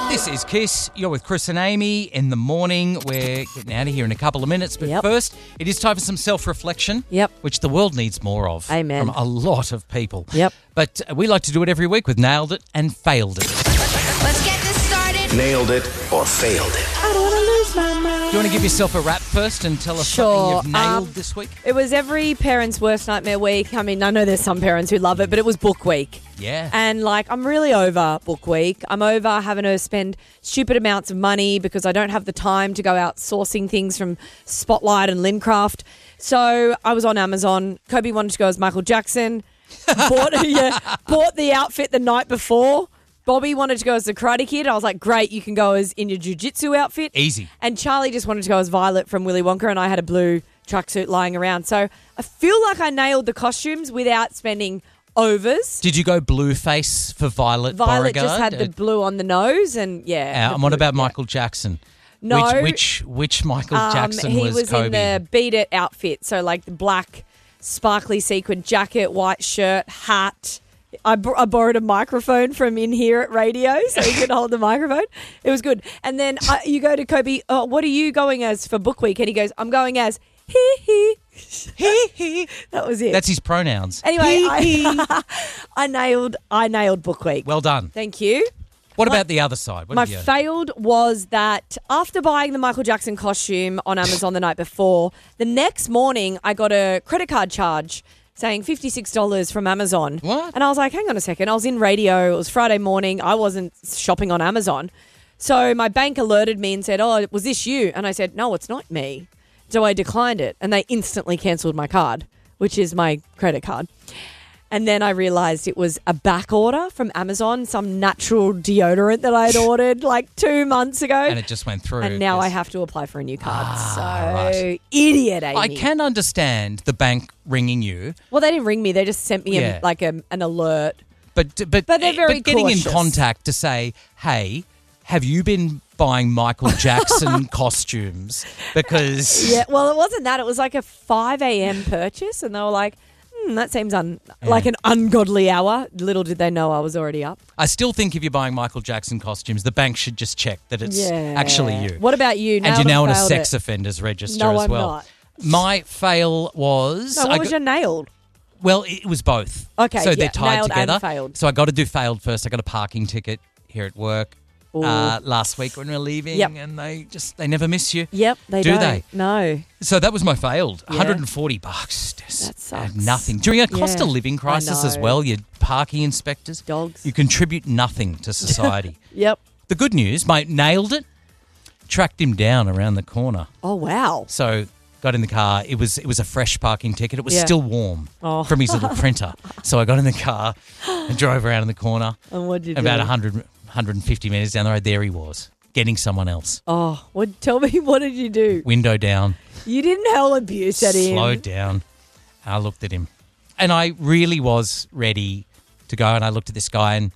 This is Kiss. You're with Chris and Amy in the morning. We're getting out of here in a couple of minutes. But first, it is time for some self-reflection, which the world needs more of. Amen. From a lot of people. Yep. But we like to do it every week with Nailed It and Failed It. Let's get this started. Nailed it or failed it. I don't want to lose my mind. Do you want to give yourself a rap first and tell us something you've nailed this week? It was every parent's worst nightmare week. I mean, I know there's some parents who love it, but it was book week. Yeah. And, I'm really over book week. I'm over having to spend stupid amounts of money because I don't have the time to go out sourcing things from Spotlight and Lincraft. So I was on Amazon. Kobe wanted to go as Michael Jackson. Bought the outfit the night before. Bobby wanted to go as the Karate Kid. I was like, great, you can go as in your jiu-jitsu outfit. Easy. And Charlie just wanted to go as Violet from Willy Wonka, and I had a blue tracksuit lying around. So I feel like I nailed the costumes without spending overs. Did you go blue face for Violet Violet Beauregard? just had the blue on the nose, and and what about Michael Jackson? No. Which Michael Jackson he was Kobe? in the Beat It outfit, so the black sparkly sequin jacket, white shirt, hat. I borrowed a microphone from in here at radio so he could hold the microphone. It was good. And then you go to Kobe, what are you going as for book week? And he goes, I'm going as he. That was it. That's his pronouns. Anyway, I nailed book week. Well done. Thank you. What about the other side? My failed was that after buying the Michael Jackson costume on Amazon the night before, the next morning I got a credit card charge saying $56 from Amazon. What? And I was like, hang on a second. I was in radio. It was Friday morning. I wasn't shopping on Amazon. So my bank alerted me and said, oh, was this you? And I said, no, it's not me. So I declined it. And they instantly cancelled my card, which is my credit card. And then I realised it was a back order from Amazon, some natural deodorant that I had ordered 2 months ago. And it just went through. And now I have to apply for a new card. Right. Idiot, Amy. I can understand the bank ringing you. Well, they didn't ring me. They just sent me an alert. But they're very getting cautious. in contact to say, hey, have you been buying Michael Jackson costumes? Because... Yeah, well, it wasn't that. It was a 5 a.m. purchase. And they were like... that seems like an ungodly hour. Little did they know I was already up. I still think if you're buying Michael Jackson costumes, the bank should just check that it's actually you. What about you? And you're now on a sex offenders register as well. No, I'm not. My fail was... No, what was your nailed? Well, it was both. Okay, so they're tied nailed together. and failed. So I got to do failed first. I got a parking ticket here at work last week when we were leaving, and they never miss you. Yep, they do. don't. They? No. So that was my failed. Yeah. $140. That sucks. Nothing. During a cost of living crisis as well, your parking inspectors. Dogs. You contribute nothing to society. Yep. The good news, mate, nailed it. Tracked him down around the corner. Oh, wow. So got in the car. It was a fresh parking ticket. It was still warm from his little printer. So I got in the car and drove around in the corner. And what did you do? About 150 metres down the road, there he was, getting someone else. Oh, tell me, what did you do? Window down. You didn't hurl abuse at him. Slowed down. I looked at him. And I really was ready to go. And I looked at this guy and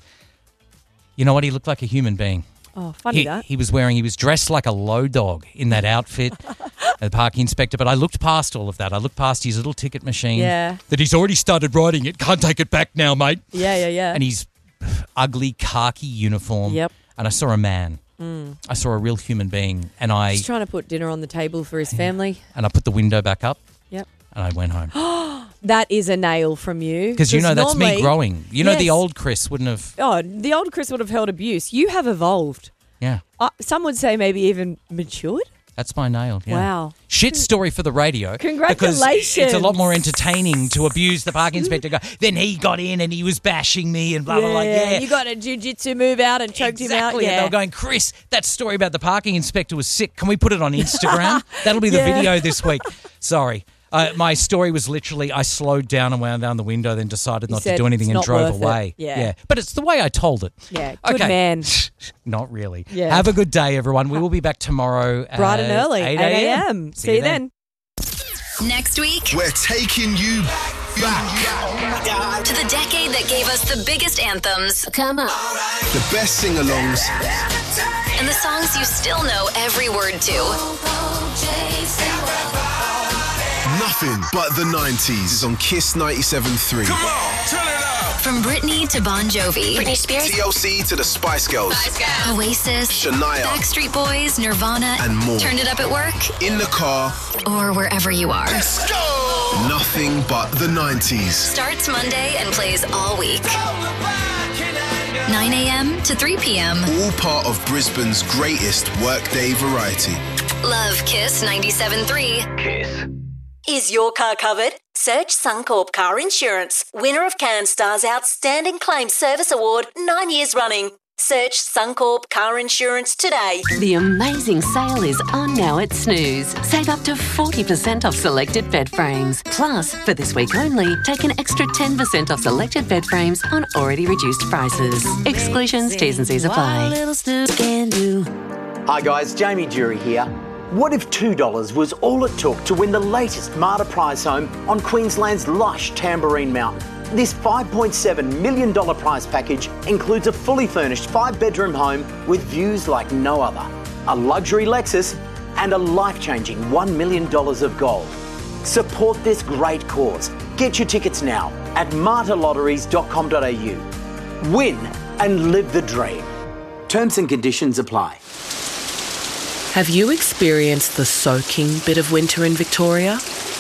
you know what? He looked like a human being. Oh, funny that. He was dressed like a low dog in that outfit, the parking inspector. But I looked past all of that. I looked past his little ticket machine. Yeah. That he's already started writing it. Can't take it back now, mate. Yeah. And his ugly khaki uniform. Yep. And I saw a man. I saw a real human being. And He's trying to put dinner on the table for his family. And I put the window back up. Yep. And I went home. That is a nail from you. Because that's me growing. Yes. The old Chris wouldn't have... Oh, the old Chris would have held abuse. You have evolved. Yeah. Some would say maybe even matured. That's my nail, yeah. Wow. Shit story for the radio. Congratulations. Because it's a lot more entertaining to abuse the parking inspector. Then he got in and he was bashing me and blah, blah, blah. Yeah. You got a jiu-jitsu move out and choked him out. Yeah. They were going, Chris, that story about the parking inspector was sick. Can we put it on Instagram? That'll be the video this week. Sorry. My story was literally I slowed down and wound down the window, then decided not to do anything and drove away. Yeah. But it's the way I told it. Yeah, good man. Not really. Yeah. Have a good day, everyone. We will be back tomorrow at bright and early, 8 a.m. See you then. Next week, We're taking you back to the decade that gave us the biggest anthems. Come on. the best sing-alongs, And the songs you still know every word to. nothing but the 90s is on Kiss 97.3. Come on, turn it up. From Britney to Bon Jovi, Britney Spears, TLC to the Spice Girls, Oasis, Shania, Backstreet Boys, Nirvana, and more. Turned it up at work In the car, or wherever you are. let's go! Nothing but the 90s. Starts Monday and plays all week. 9 a.m. to 3 p.m. All part of Brisbane's greatest workday variety. Love Kiss 97.3. Kiss. Is your car covered? Search Suncorp Car Insurance, winner of CanStar's Outstanding Claims Service Award 9 years running. Search Suncorp Car Insurance today. The amazing sale is on now at Snooze. Save up to 40% off selected bed frames. Plus, for this week only, take an extra 10% off selected bed frames on already reduced prices. Exclusions, T's and C's apply. Hi guys, Jamie Jury here. What if $2 was all it took to win the latest Marta prize home on Queensland's lush Tamborine Mountain? This $5.7 million prize package includes a fully furnished 5-bedroom home with views like no other, a luxury Lexus and a life-changing $1 million of gold. Support this great cause. Get your tickets now at martalotteries.com.au. Win and live the dream. Terms and conditions apply. Have you experienced the soaking bit of winter in Victoria?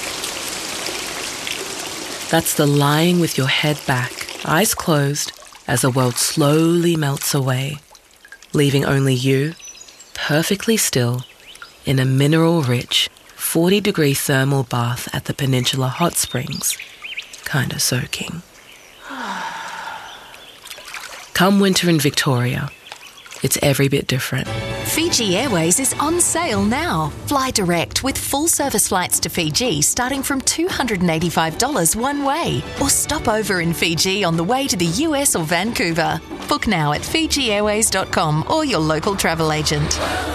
That's the lying with your head back, eyes closed, as the world slowly melts away, leaving only you, perfectly still, in a mineral-rich, 40-degree thermal bath at the Peninsula Hot Springs, kinda soaking. Come winter in Victoria, it's every bit different. Fiji Airways is on sale now. Fly direct with full service flights to Fiji starting from $285 one way. Or stop over in Fiji on the way to the US or Vancouver. Book now at FijiAirways.com or your local travel agent.